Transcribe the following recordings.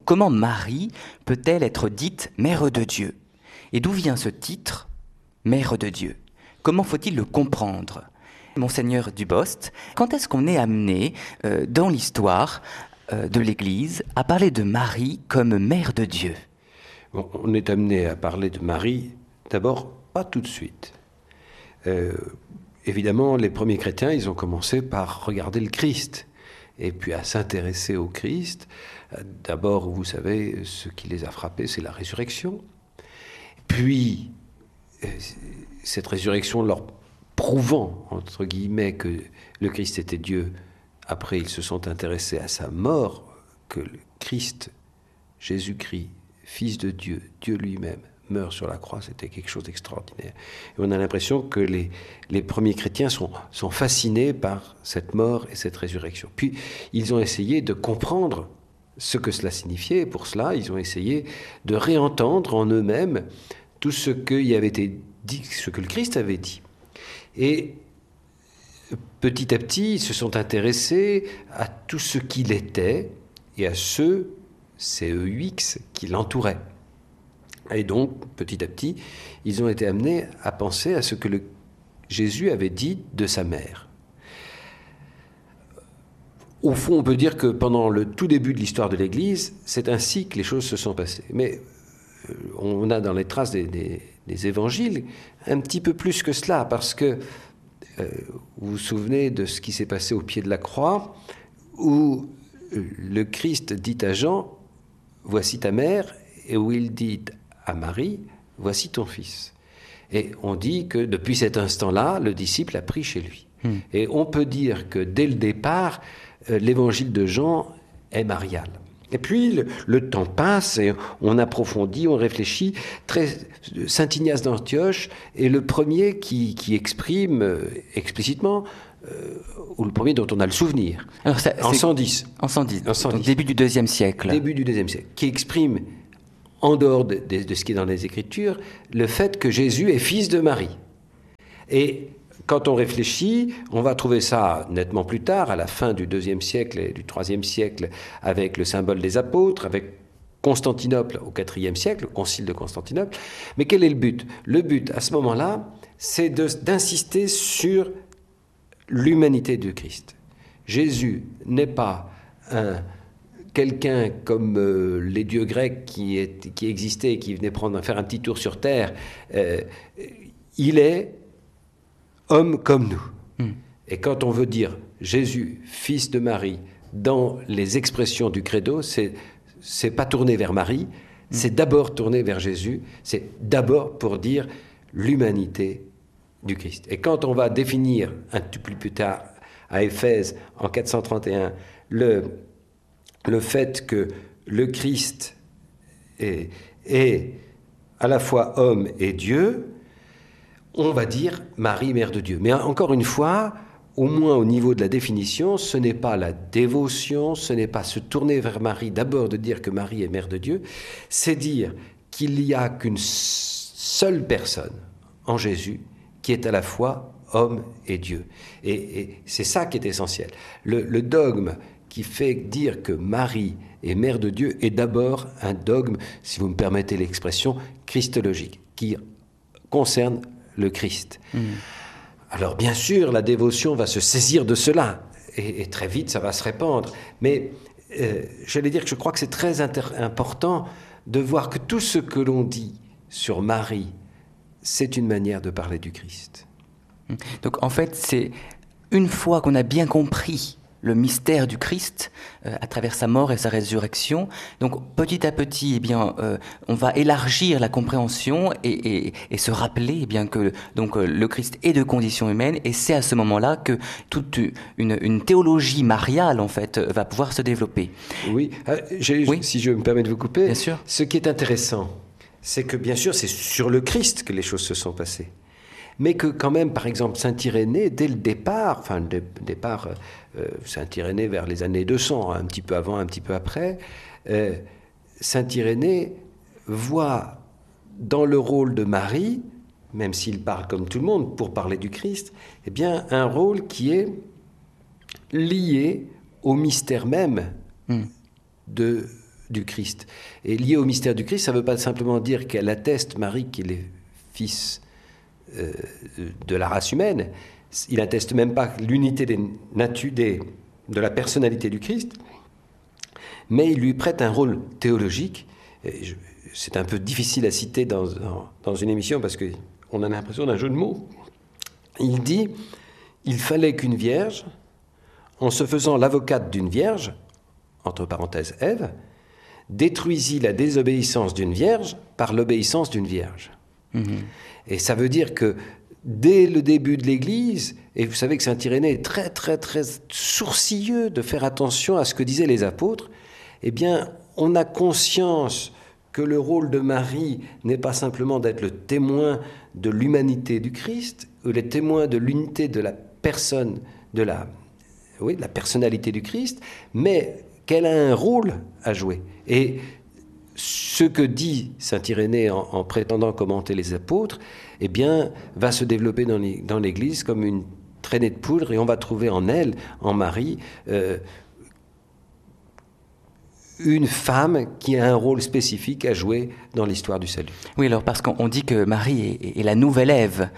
comment Marie peut-elle être dite Mère de Dieu? Et d'où vient ce titre, Mère de Dieu? Comment faut-il le comprendre? Monseigneur Dubost, quand est-ce qu'on est amené dans l'histoire de l'Église à parler de Marie comme Mère de Dieu? Bon, on est amené à parler de Marie, d'abord, pas tout de suite. Évidemment, les premiers chrétiens, ils ont commencé par regarder le Christ, et puis à s'intéresser au Christ. D'abord, vous savez, ce qui les a frappés, c'est la résurrection. Puis, cette résurrection leur prouvant, entre guillemets, que le Christ était Dieu. Après, ils se sont intéressés à sa mort, que le Christ, Jésus-Christ, Fils de Dieu, Dieu lui-même, meurt sur la croix, c'était quelque chose d'extraordinaire. Et on a l'impression que les premiers chrétiens sont fascinés par cette mort et cette résurrection. Puis, ils ont essayé de comprendre ce que cela signifiait, et pour cela, ils ont essayé de réentendre en eux-mêmes tout ce qui avait été dit, ce que le Christ avait dit. Et petit à petit, ils se sont intéressés à tout ce qu'il était et à ceux, CEUX, qui l'entouraient. Et donc, petit à petit, ils ont été amenés à penser à ce que Jésus avait dit de sa mère. Au fond, on peut dire que pendant le tout début de l'histoire de l'Église, c'est ainsi que les choses se sont passées. Mais on a dans les traces des évangiles un petit peu plus que cela, parce que vous vous souvenez de ce qui s'est passé au pied de la croix, où le Christ dit à Jean, « Voici ta mère », et où il dit à Marie, « Voici ton fils ». Et on dit que depuis cet instant-là, le disciple a pris chez lui. Et on peut dire que dès le départ, l'évangile de Jean est marial. Et puis, le temps passe et on approfondit, on réfléchit. Saint Ignace d'Antioche est le premier qui exprime explicitement, ou le premier dont on a le souvenir, alors en 110. En 110, donc début du IIe siècle. Début du IIe siècle, qui exprime, en dehors de ce qui est dans les Écritures, le fait que Jésus est fils de Marie. Et quand on réfléchit, on va trouver ça nettement plus tard, à la fin du IIe siècle et du IIIe siècle, avec le symbole des apôtres, avec Constantinople au IVe siècle, le concile de Constantinople. Mais quel est le but? Le but, à ce moment-là, c'est d'insister sur l'humanité du Christ. Jésus n'est pas quelqu'un comme les dieux grecs qui existaient et qui venaient faire un petit tour sur Terre. Il est homme comme nous. Et quand on veut dire Jésus, fils de Marie, dans les expressions du credo, c'est pas tourné vers Marie, c'est d'abord tourné vers Jésus, c'est d'abord pour dire l'humanité du Christ. Et quand on va définir un petit peu plus tard à Éphèse, en 431, le fait que le Christ est à la fois homme et Dieu, on va dire Marie, Mère de Dieu. Mais encore une fois, au moins au niveau de la définition, ce n'est pas la dévotion, ce n'est pas se tourner vers Marie, d'abord de dire que Marie est Mère de Dieu, c'est dire qu'il n'y a qu'une seule personne en Jésus qui est à la fois homme et Dieu. Et c'est ça qui est essentiel. Le dogme qui fait dire que Marie est Mère de Dieu est d'abord un dogme, si vous me permettez l'expression, christologique, qui concerne le Christ. Alors bien sûr, la dévotion va se saisir de cela, et très vite ça va se répandre. Mais j'allais dire que je crois que c'est très important de voir que tout ce que l'on dit sur Marie, c'est une manière de parler du Christ. Donc en fait, c'est une fois qu'on a bien compris le mystère du Christ à travers sa mort et sa résurrection. Donc petit à petit, eh bien, on va élargir la compréhension et se rappeler eh bien, que donc, le Christ est de condition humaine, et c'est à ce moment-là que toute une théologie mariale en fait, va pouvoir se développer. Oui, si je me permets de vous couper, bien sûr. Ce qui est intéressant, c'est que bien sûr c'est sur le Christ que les choses se sont passées. Mais que quand même, par exemple, Saint Irénée, dès le départ, Saint Irénée vers les années 200, un petit peu avant, un petit peu après, Saint Irénée voit dans le rôle de Marie, même s'il parle comme tout le monde pour parler du Christ, eh bien, un rôle qui est lié au mystère même de du Christ. Et lié au mystère du Christ, ça ne veut pas simplement dire qu'elle atteste Marie qu'il est fils de la race humaine. Il atteste même pas l'unité de la personnalité du Christ, mais il lui prête un rôle théologique. C'est un peu difficile à citer dans une émission parce qu'on a l'impression d'un jeu de mots. Il dit « Il fallait qu'une vierge, en se faisant l'avocate d'une vierge, entre parenthèses Ève, détruisit la désobéissance d'une vierge par l'obéissance d'une vierge. Et ça veut dire que dès le début de l'Église, et vous savez que saint Irénée est très, très, très sourcilleux de faire attention à ce que disaient les apôtres, eh bien, on a conscience que le rôle de Marie n'est pas simplement d'être le témoin de l'humanité du Christ, ou le témoin de l'unité de la personne, de la personnalité du Christ, mais qu'elle a un rôle à jouer. Et ce que dit saint Irénée en prétendant commenter les apôtres, eh bien, va se développer dans l'Église comme une traînée de poudre, et on va trouver en elle, en Marie, une femme qui a un rôle spécifique à jouer dans l'histoire du salut. Oui, alors parce qu'on dit que Marie est la nouvelle Ève.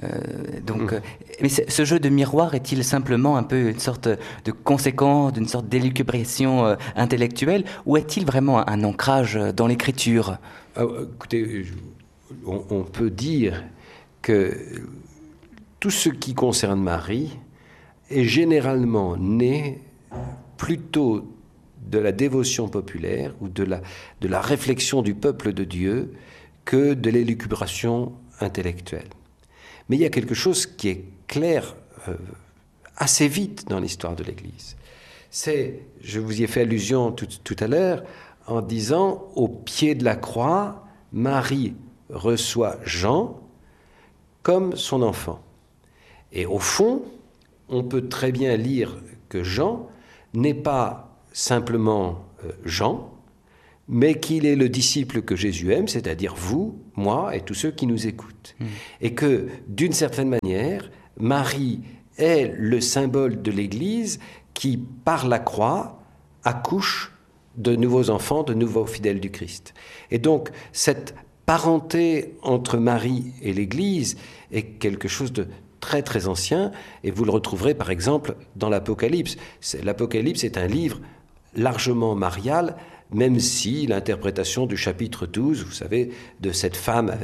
Mais ce jeu de miroir est-il simplement un peu une sorte de conséquence, d'une sorte d'élucubration intellectuelle, ou est-il vraiment un ancrage dans l'écriture ? Écoutez, on peut dire que tout ce qui concerne Marie est généralement né plutôt de la dévotion populaire ou de la réflexion du peuple de Dieu que de l'élucubration intellectuelle. Mais il y a quelque chose qui est clair assez vite dans l'histoire de l'Église. Je vous y ai fait allusion tout à l'heure en disant, au pied de la croix, Marie reçoit Jean comme son enfant. Et au fond, on peut très bien lire que Jean n'est pas simplement Jean, mais qu'il est le disciple que Jésus aime, c'est-à-dire vous, moi et tous ceux qui nous écoutent. Et que, d'une certaine manière, Marie est le symbole de l'Église qui, par la croix, accouche de nouveaux enfants, de nouveaux fidèles du Christ. Et donc, cette parenté entre Marie et l'Église est quelque chose de très très ancien, et vous le retrouverez par exemple dans l'Apocalypse. L'Apocalypse est un livre largement marial, même si l'interprétation du chapitre 12, vous savez, de cette femme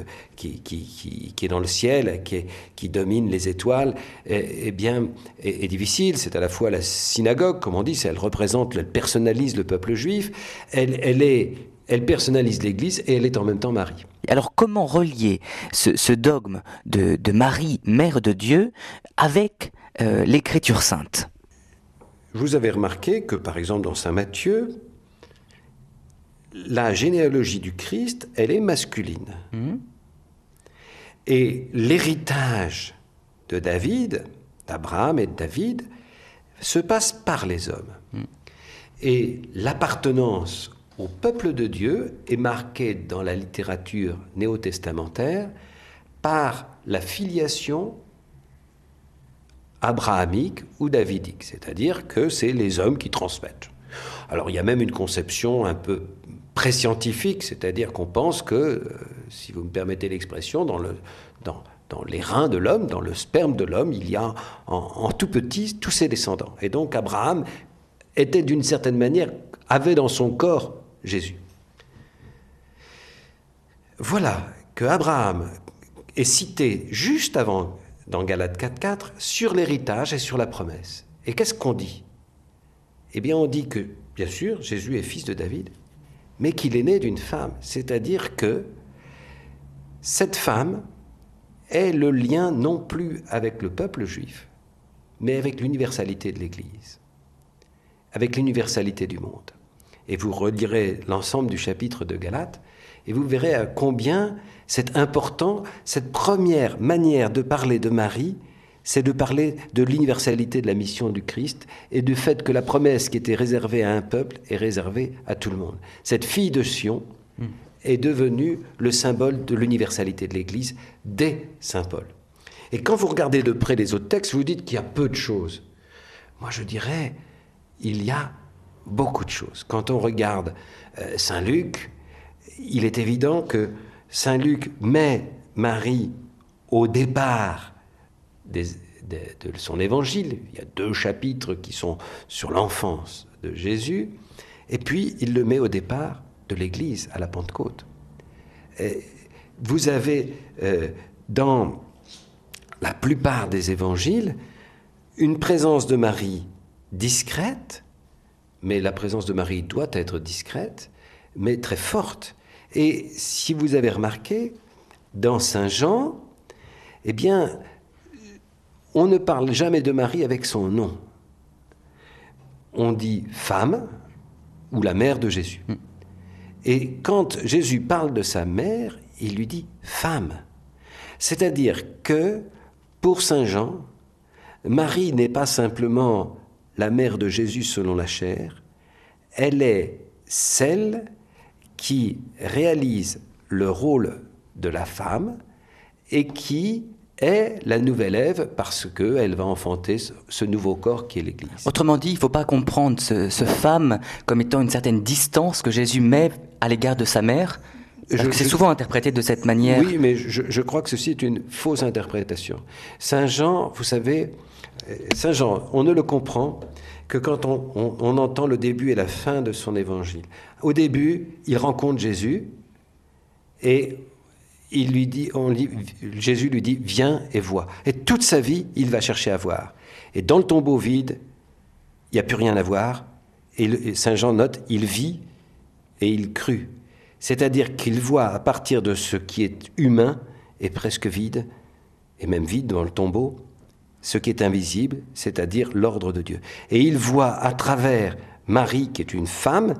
qui est dans le ciel, qui domine les étoiles, est difficile. C'est à la fois la synagogue, comme on dit, elle personnalise le peuple juif, elle personnalise l'Église et elle est en même temps Marie. Alors comment relier ce dogme de Marie, mère de Dieu, avec l'Écriture sainte ? Vous avez remarqué que, par exemple, dans saint Matthieu, la généalogie du Christ, elle est masculine. Et l'héritage de David, d'Abraham et de David, se passe par les hommes. Et l'appartenance au peuple de Dieu est marquée dans la littérature néo-testamentaire par la filiation abrahamique ou davidique, c'est-à-dire que c'est les hommes qui transmettent. Alors il y a même une conception un peu pré-scientifique, c'est-à-dire qu'on pense que, si vous me permettez l'expression, dans les reins de l'homme, dans le sperme de l'homme, il y a en tout petit tous ses descendants. Et donc Abraham était d'une certaine manière, avait dans son corps Jésus. Voilà que Abraham est cité juste avant, dans Galates 4.4, sur l'héritage et sur la promesse. Et qu'est-ce qu'on dit ? Eh bien, on dit que, bien sûr, Jésus est fils de David, mais qu'il est né d'une femme. C'est-à-dire que cette femme est le lien non plus avec le peuple juif, mais avec l'universalité de l'Église, avec l'universalité du monde. Et vous relirez l'ensemble du chapitre de Galates, et vous verrez à combien c'est important, cette première manière de parler de Marie, c'est de parler de l'universalité de la mission du Christ et du fait que la promesse qui était réservée à un peuple est réservée à tout le monde. Cette fille de Sion est devenue le symbole de l'universalité de l'Église dès saint Paul. Et quand vous regardez de près les autres textes, vous dites qu'il y a peu de choses. Moi, je dirais, il y a beaucoup de choses. Quand on regarde Saint Luc, il est évident que Saint Luc met Marie au départ de son évangile. Il y a 2 chapitres qui sont sur l'enfance de Jésus, et puis il le met au départ de l'Église à la Pentecôte. Et vous avez dans la plupart des évangiles une présence de Marie discrète, mais la présence de Marie doit être discrète, mais très forte. Et si vous avez remarqué, dans Saint Jean, eh bien, on ne parle jamais de Marie avec son nom. On dit femme ou la mère de Jésus. Et quand Jésus parle de sa mère, il lui dit femme. C'est-à-dire que, pour Saint Jean, Marie n'est pas simplement la mère de Jésus selon la chair, elle est celle qui réalise le rôle de la femme et qui est la nouvelle Ève parce qu'elle va enfanter ce nouveau corps qui est l'Église. Autrement dit, il ne faut pas comprendre ce femme comme étant une certaine distance que Jésus met à l'égard de sa mère. C'est souvent interprété de cette manière. Oui, mais je crois que ceci est une fausse interprétation. Saint Jean, vous savez, Saint Jean, on ne le comprend que quand on entend le début et la fin de son évangile. Au début, il rencontre Jésus et Jésus lui dit « Viens et vois ». Et toute sa vie, il va chercher à voir. Et dans le tombeau vide, il n'y a plus rien à voir. Et Saint Jean note « Il vit et il crut ». C'est-à-dire qu'il voit à partir de ce qui est humain et presque vide, et même vide dans le tombeau, ce qui est invisible, c'est-à-dire l'ordre de Dieu. Et il voit à travers Marie, qui est une femme,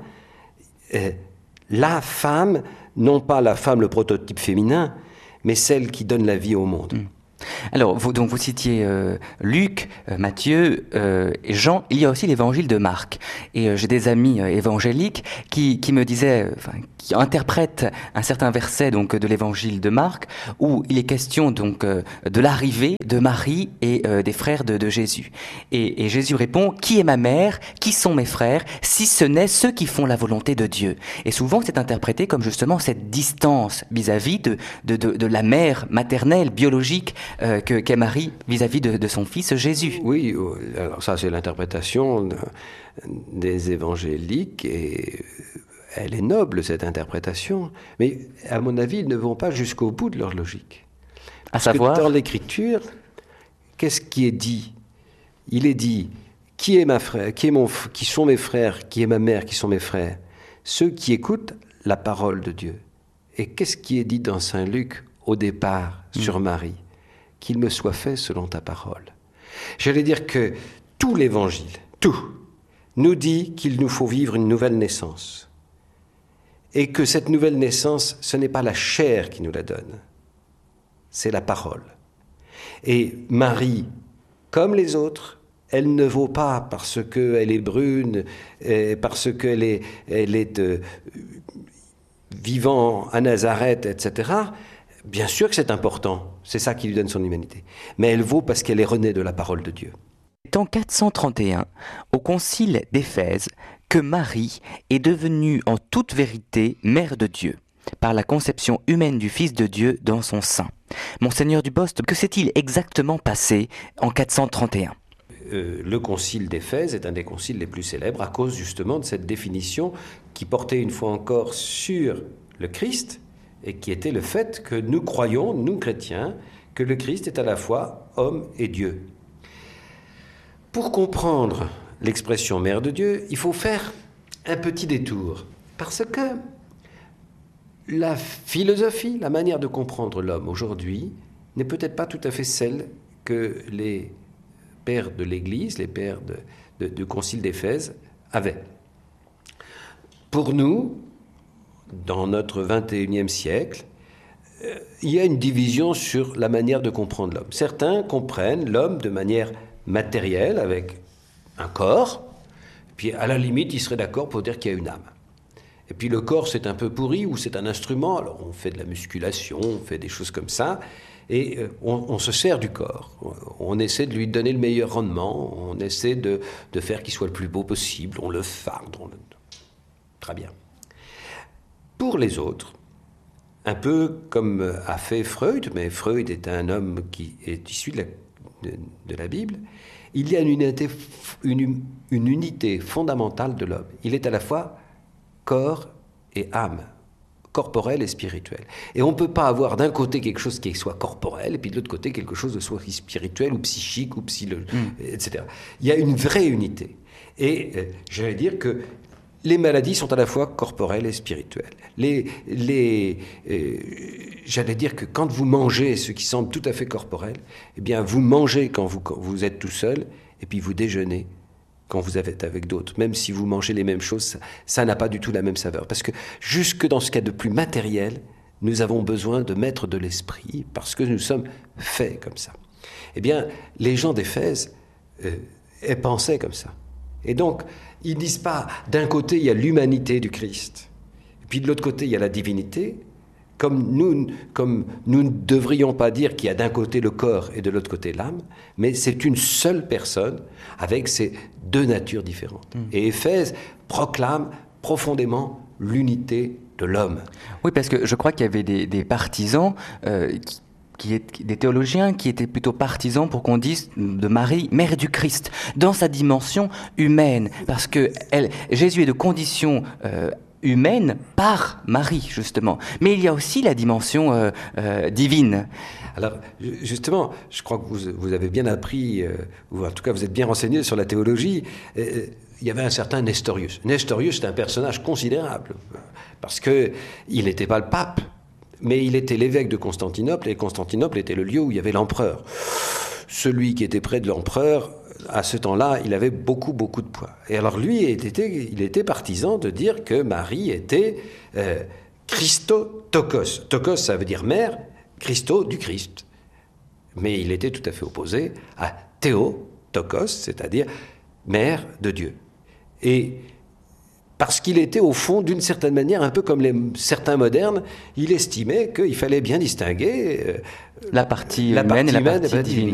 la femme, non pas la femme, le prototype féminin, mais celle qui donne la vie au monde. Alors, vous citiez Luc, Matthieu et Jean. Il y a aussi l'évangile de Marc. Et j'ai des amis évangéliques qui me disaient, qui interprètent un certain verset donc de l'évangile de Marc, où il est question donc de l'arrivée de Marie et des frères de Jésus. Et Jésus répond: qui est ma mère? Qui sont mes frères? Si ce n'est ceux qui font la volonté de Dieu. Et souvent, c'est interprété comme justement cette distance vis-à-vis de la mère maternelle, biologique, qu'est Marie vis-à-vis de son fils Jésus. Oui, alors ça c'est l'interprétation des évangéliques et elle est noble cette interprétation, mais à mon avis ils ne vont pas jusqu'au bout de leur logique. Parce que dans l'Écriture, qu'est-ce qui est dit? Il est dit qui sont mes frères, qui est ma mère, qui sont mes frères? Ceux qui écoutent la parole de Dieu. Et qu'est-ce qui est dit dans Saint Luc au départ sur Marie? Qu'il me soit fait selon ta parole. J'allais dire que tout l'Évangile, tout, nous dit qu'il nous faut vivre une nouvelle naissance. Et que cette nouvelle naissance, ce n'est pas la chair qui nous la donne, c'est la parole. Et Marie, comme les autres, elle ne vaut pas parce qu'elle est brune, parce qu'elle est vivant à Nazareth, etc., bien sûr que c'est important, c'est ça qui lui donne son humanité. Mais elle vaut parce qu'elle est renée de la parole de Dieu. C'est en 431, au concile d'Éphèse, que Marie est devenue en toute vérité mère de Dieu, par la conception humaine du Fils de Dieu dans son sein. Monseigneur Dubost, que s'est-il exactement passé en 431 ? Le concile d'Éphèse est un des conciles les plus célèbres à cause justement de cette définition qui portait une fois encore sur le Christ, et qui était le fait que nous croyons, nous chrétiens, que le Christ est à la fois homme et Dieu. Pour comprendre l'expression mère de Dieu, il faut faire un petit détour, parce que la philosophie, la manière de comprendre l'homme aujourd'hui, n'est peut-être pas tout à fait celle que les pères de l'Église, les pères du concile d'Éphèse avaient. Pour nous, dans notre 21e siècle, il y a une division sur la manière de comprendre l'homme. Certains comprennent l'homme de manière matérielle, avec un corps, puis à la limite, ils seraient d'accord pour dire qu'il y a une âme. Et puis le corps, c'est un peu pourri, ou c'est un instrument, alors on fait de la musculation, on fait des choses comme ça, Et on se sert du corps. On essaie de lui donner le meilleur rendement. On essaie de faire qu'il soit le plus beau possible. On le farde. Très bien. Pour les autres, un peu comme a fait Freud, mais Freud est un homme qui est issu de la Bible, il y a une unité fondamentale de l'homme. Il est à la fois corps et âme, corporel et spirituel. Et on ne peut pas avoir d'un côté quelque chose qui soit corporel, et puis de l'autre côté quelque chose de soit spirituel, ou psychique, ou etc. Il y a une vraie unité. Et j'allais dire que les maladies sont à la fois corporelles et spirituelles. J'allais dire que quand vous mangez ce qui semble tout à fait corporel, eh bien vous mangez quand vous êtes tout seul, et puis vous déjeunez quand vous êtes avec d'autres. Même si vous mangez les mêmes choses, ça n'a pas du tout la même saveur. Parce que jusque dans ce cas de plus matériel, nous avons besoin de mettre de l'esprit, parce que nous sommes faits comme ça. Eh bien, les gens d'Éphèse pensaient comme ça. Et donc, ils ne disent pas, d'un côté, il y a l'humanité du Christ, et puis de l'autre côté, il y a la divinité, comme nous ne devrions pas dire qu'il y a d'un côté le corps et de l'autre côté l'âme, mais c'est une seule personne avec ces deux natures différentes. Et Éphèse proclame profondément l'unité de l'homme. Oui, parce que je crois qu'il y avait des partisans des théologiens qui étaient plutôt partisans pour qu'on dise de Marie, mère du Christ, dans sa dimension humaine, parce que Jésus est de condition humaine par Marie, justement. Mais il y a aussi la dimension divine. Alors, justement, je crois que vous avez bien appris, ou en tout cas vous êtes bien renseigné sur la théologie. Il y avait un certain Nestorius. Nestorius est un personnage considérable, parce qu'il n'était pas le pape, mais il était l'évêque de Constantinople, et Constantinople était le lieu où il y avait l'empereur. Celui qui était près de l'empereur, à ce temps-là, il avait beaucoup, beaucoup de poids. Et alors lui, il était partisan de dire que Marie était Christotokos. Tokos, ça veut dire mère, Christo, du Christ. Mais il était tout à fait opposé à Théotokos, c'est-à-dire mère de Dieu. Et parce qu'il était, au fond, d'une certaine manière, un peu comme certains modernes, il estimait qu'il fallait bien distinguer la partie humaine et la partie divine.